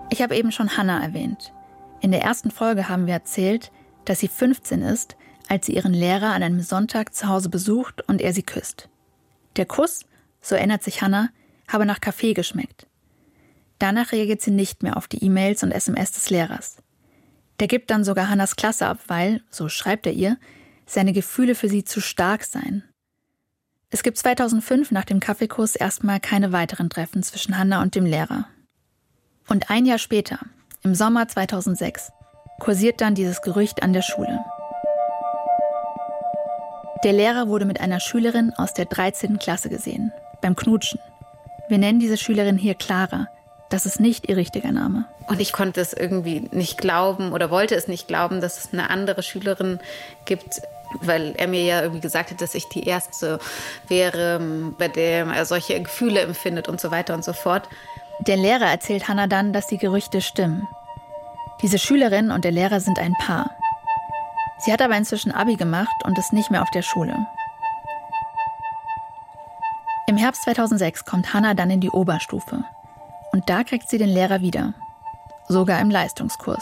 Ich habe eben schon Hannah erwähnt. In der ersten Folge haben wir erzählt, dass sie 15 ist, als sie ihren Lehrer an einem Sonntag zu Hause besucht und er sie küsst. Der Kuss, so erinnert sich Hannah, habe nach Kaffee geschmeckt. Danach reagiert sie nicht mehr auf die E-Mails und SMS des Lehrers. Der gibt dann sogar Hannahs Klasse ab, weil, so schreibt er ihr, seine Gefühle für sie zu stark seien. Es gibt 2005 nach dem Kaffeekuss erstmal keine weiteren Treffen zwischen Hannah und dem Lehrer. Und ein Jahr später, im Sommer 2006, kursiert dann dieses Gerücht an der Schule. Der Lehrer wurde mit einer Schülerin aus der 13. Klasse gesehen, beim Knutschen. Wir nennen diese Schülerin hier Clara. Das ist nicht ihr richtiger Name. Und ich konnte es irgendwie nicht glauben oder wollte es nicht glauben, dass es eine andere Schülerin gibt, weil er mir ja irgendwie gesagt hat, dass ich die Erste wäre, bei der er solche Gefühle empfindet und so weiter und so fort. Der Lehrer erzählt Hannah dann, dass die Gerüchte stimmen. Diese Schülerin und der Lehrer sind ein Paar. Sie hat aber inzwischen Abi gemacht und ist nicht mehr auf der Schule. Im Herbst 2006 kommt Hannah dann in die Oberstufe. Und da kriegt sie den Lehrer wieder. Sogar im Leistungskurs.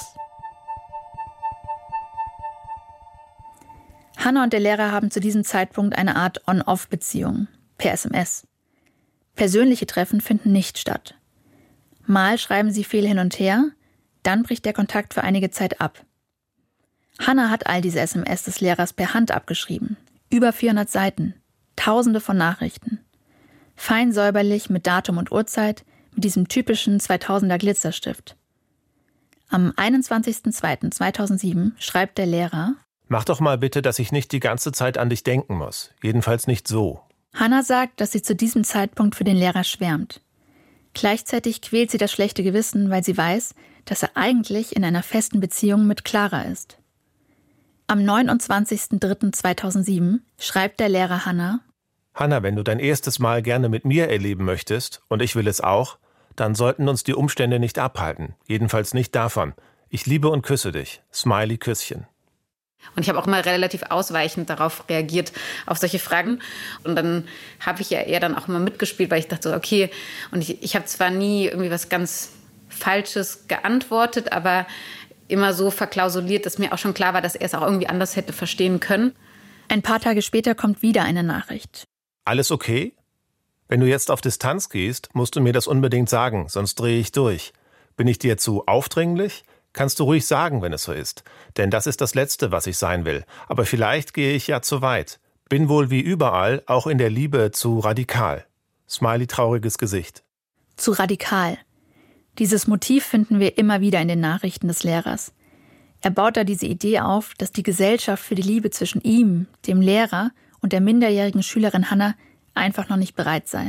Hannah und der Lehrer haben zu diesem Zeitpunkt eine Art On-Off-Beziehung, per SMS. Persönliche Treffen finden nicht statt. Mal schreiben sie viel hin und her, dann bricht der Kontakt für einige Zeit ab. Hannah hat all diese SMS des Lehrers per Hand abgeschrieben. Über 400 Seiten, Tausende von Nachrichten. Fein säuberlich mit Datum und Uhrzeit, mit diesem typischen 2000er Glitzerstift. Am 21.02.2007 schreibt der Lehrer: Mach doch mal bitte, dass ich nicht die ganze Zeit an dich denken muss. Jedenfalls nicht so. Hannah sagt, dass sie zu diesem Zeitpunkt für den Lehrer schwärmt. Gleichzeitig quält sie das schlechte Gewissen, weil sie weiß, dass er eigentlich in einer festen Beziehung mit Clara ist. Am 29.03.2007 schreibt der Lehrer Hannah: Hannah, wenn du dein erstes Mal gerne mit mir erleben möchtest, und ich will es auch, dann sollten uns die Umstände nicht abhalten. Jedenfalls nicht davon. Ich liebe und küsse dich. Smiley Küsschen. Und ich habe auch immer relativ ausweichend darauf reagiert, auf solche Fragen. Und dann habe ich ja eher dann auch immer mitgespielt, weil ich dachte, okay, und ich habe zwar nie irgendwie was ganz Falsches geantwortet, aber immer so verklausuliert, dass mir auch schon klar war, dass er es auch irgendwie anders hätte verstehen können. Ein paar Tage später kommt wieder eine Nachricht. Alles okay? Wenn du jetzt auf Distanz gehst, musst du mir das unbedingt sagen, sonst drehe ich durch. Bin ich dir zu aufdringlich? Kannst du ruhig sagen, wenn es so ist. Denn das ist das Letzte, was ich sein will. Aber vielleicht gehe ich ja zu weit. Bin wohl wie überall, auch in der Liebe, zu radikal. Smiley trauriges Gesicht. Zu radikal. Dieses Motiv finden wir immer wieder in den Nachrichten des Lehrers. Er baut da diese Idee auf, dass die Gesellschaft für die Liebe zwischen ihm, dem Lehrer und der minderjährigen Schülerin Hannah einfach noch nicht bereit sei.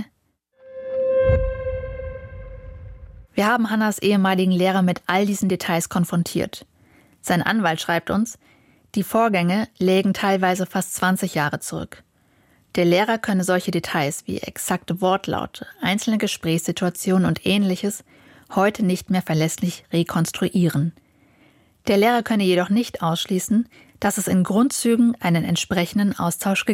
Wir haben Hannahs ehemaligen Lehrer mit all diesen Details konfrontiert. Sein Anwalt schreibt uns, die Vorgänge lägen teilweise fast 20 Jahre zurück. Der Lehrer könne solche Details wie exakte Wortlaute, einzelne Gesprächssituationen und Ähnliches heute nicht mehr verlässlich rekonstruieren. Der Lehrer könne jedoch nicht ausschließen, dass es in Grundzügen einen entsprechenden Austausch gegeben